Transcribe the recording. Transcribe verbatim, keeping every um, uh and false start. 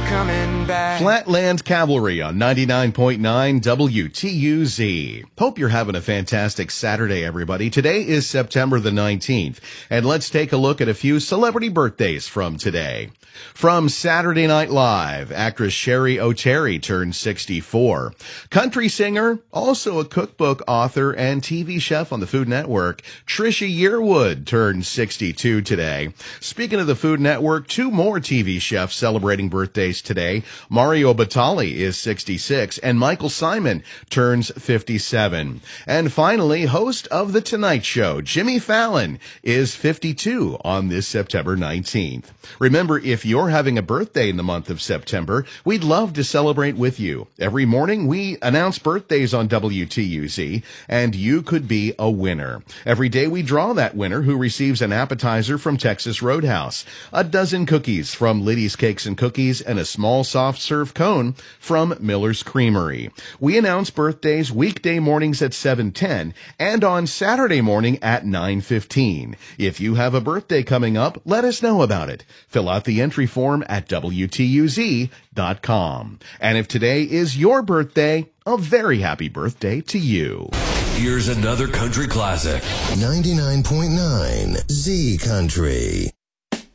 coming back. Flatland Cavalry on ninety-nine point nine W T U Z. Hope you're having a fantastic Saturday, everybody. Today is September the nineteenth, and let's take a look at a few celebrity birthdays from today. From Saturday Night Live, actress Sherry O'Terry turned sixty-four. Country singer, also a cookbook author and T V chef on the Food Network, Trisha Yearwood turned sixty-two today. Speaking of the Food Network, two more T V chefs celebrating birthdays today. Mario Batali is sixty-six, and Michael Simon turns fifty-seven. And finally, host of The Tonight Show, Jimmy Fallon, is fifty-two on this September nineteenth. Remember, if you're having a birthday in the month of September, we'd love to celebrate with you. Every morning, we announce birthdays on W T U Z, and you could be a winner. Every day, we draw that winner who receives an appetizer from Texas Roadhouse, a dozen cookies from Liddy's Cakes and Cookies, and a small soft serve cone from Miller's Creamery. We announce birthdays weekday mornings at seven ten and on Saturday morning at nine fifteen. If you have a birthday coming up, let us know about it. Fill out the entry form at W T U Z dot com. And if today is your birthday, a very happy birthday to you. Here's another country classic. ninety-nine point nine Z Country.